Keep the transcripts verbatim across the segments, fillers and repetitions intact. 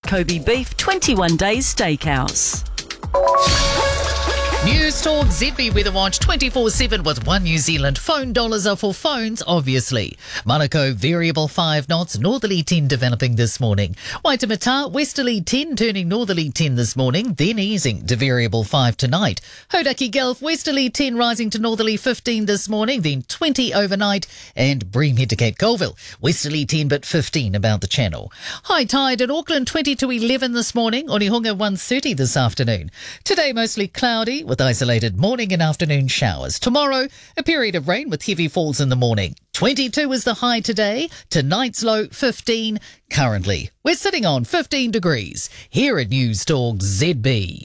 Kobe beef twenty-one days steakhouse. News Talk Z B Weather Watch twenty-four seven with One New Zealand. Phone dollars are for phones, obviously. Manukau, variable five knots, northerly ten developing this morning. Waitemata, westerly ten turning northerly ten this morning, then easing to variable five tonight. Hodaki Gulf, westerly ten rising to northerly fifteen this morning, then twenty overnight. And Breamhead to Cape Colville, westerly ten but fifteen about the channel. High tide in Auckland, twenty to eleven this morning. Onehunga, one thirty this afternoon. Today mostly cloudy, with isolated morning and afternoon showers. Tomorrow, a period of rain with heavy falls in the morning. twenty-two is the high today. Tonight's low, fifteen. Currently, we're sitting on fifteen degrees here at News Talk Z B.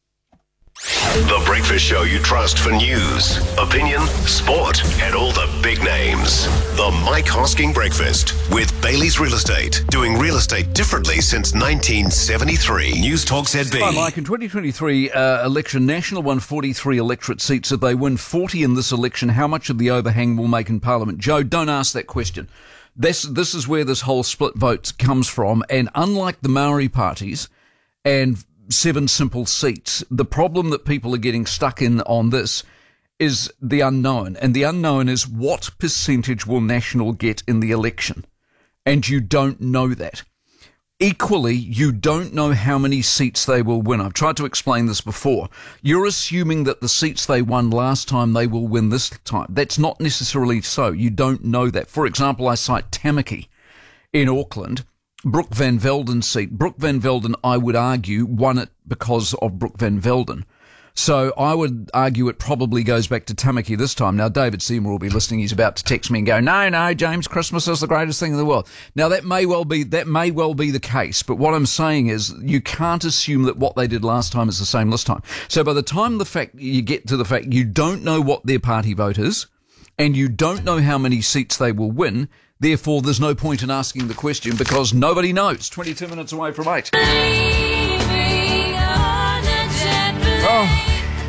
The breakfast show you trust for news, opinion, sport, and all the big names. The Mike Hosking Breakfast with Bailey's Real Estate. Doing real estate differently since nineteen seventy-three. News Talk Z B. Hi, Mike. In twenty twenty-three uh, election, National won forty-three electorate seats. If they win forty in this election, how much of the overhang will make in Parliament? Joe, don't ask that question. This, this is where this whole split vote comes from. And unlike the Maori parties and seven simple seats, the problem that people are getting stuck in on this is the unknown. And the unknown is what percentage will National get in the election? And you don't know that. Equally, you don't know how many seats they will win. I've tried to explain this before. You're assuming that the seats they won last time, they will win this time. That's not necessarily so. You don't know that. For example, I cite Tamaki in Auckland. Brooke Van Velden's seat. Brooke Van Velden, I would argue, won it because of Brooke Van Velden. So I would argue it probably goes back to Tamaki this time. Now, David Seymour will be listening. He's about to text me and go, no, no, James, Christmas is the greatest thing in the world. Now, that may well be, that may well be the case. But what I'm saying is you can't assume that what they did last time is the same this time. So by the time the fact you get to the fact you don't know what their party vote is and you don't know how many seats they will win, therefore, there's no point in asking the question because nobody knows. twenty-two minutes away from eight. Oh,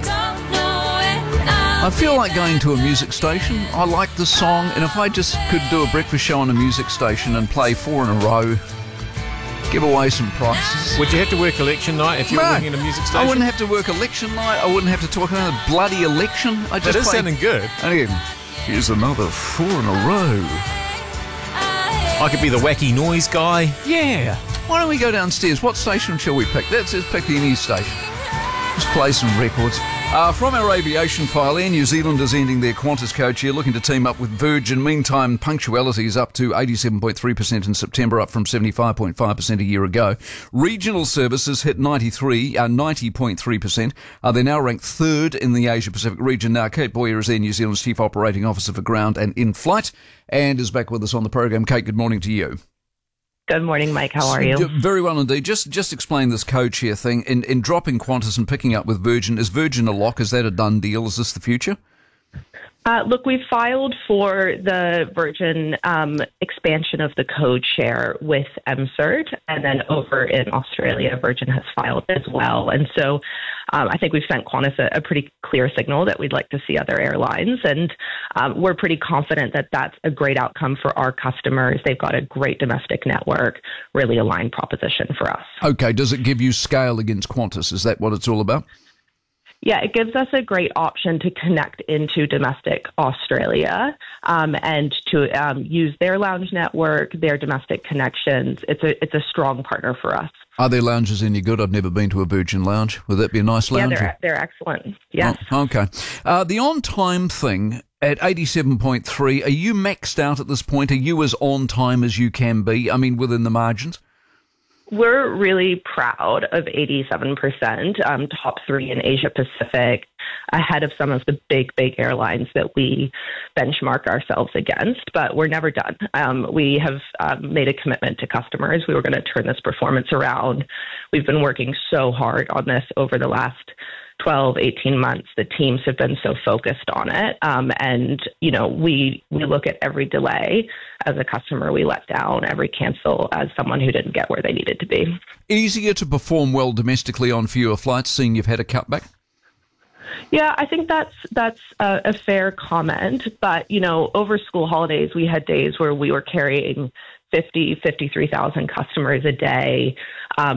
I feel like going to a music station. I like this song, and if I just could do a breakfast show on a music station and play four in a row, give away some prizes. Would you have to work election night if you were No, working in a music station? I wouldn't have to work election night. I wouldn't have to talk about a bloody election. I just That is play, sounding good. And again, here's another four in a row. I could be the wacky noise guy. Yeah. Why don't we go downstairs? What station shall we pick? Let's just pick any station. Just play some records. Uh, from our aviation file, Air New Zealand is ending their Qantas code share, looking to team up with Virgin. Meantime, punctuality is up to eighty-seven point three percent in September, up from seventy-five point five percent a year ago. Regional services hit ninety-three, uh, ninety point three percent. Uh, they're now ranked third in the Asia-Pacific region. Now, Kate Boyer is Air New Zealand's Chief Operating Officer for Ground and In-Flight and is back with us on the program. Kate, good morning to you. Good morning, Mike. How are you? Very well indeed. Just just explain this code share thing. In, in dropping Qantas and picking up with Virgin, is Virgin a lock? Is that a done deal? Is this the future? Uh, look, we filed for the Virgin um, expansion of the code share with M C E R T, and then over in Australia, Virgin has filed as well. And so um, I think we've sent Qantas a, a pretty clear signal that we'd like to see other airlines, and um, we're pretty confident that that's a great outcome for our customers. They've got a great domestic network, really aligned proposition for us. Okay, does it give you scale against Qantas? Is that what it's all about? Yeah, it gives us a great option to connect into domestic Australia um, and to um, use their lounge network, their domestic connections. It's a it's a strong partner for us. Are their lounges any good? I've never been to a Virgin lounge. Would that be a nice lounge? Yeah, they're, they're excellent. Yes. Oh, okay. Uh, the on-time thing at eighty-seven point three, are you maxed out at this point? Are you as on-time as you can be? I mean, within the margins? We're really proud of eighty-seven percent, um, top three in Asia Pacific, ahead of some of the big, big airlines that we benchmark ourselves against. But we're never done. Um, we have um, made a commitment to customers. We were going to turn this performance around. We've been working so hard on this over the last twelve, eighteen months. The teams have been so focused on it. Um, and, you know, we, we look at every delay as a customer we let down, every cancel as someone who didn't get where they needed to be. Easier to perform well domestically on fewer flights, seeing you've had a cutback? Yeah, I think that's that's a, a fair comment. But, you know, over school holidays, we had days where we were carrying fifty, fifty-three thousand customers a day. Um,